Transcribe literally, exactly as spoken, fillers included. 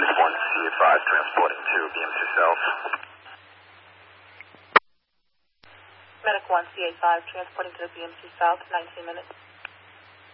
Medic one, C A five, transporting to B M C South. Medic one, C A five, transporting to the B M C South, nineteen minutes.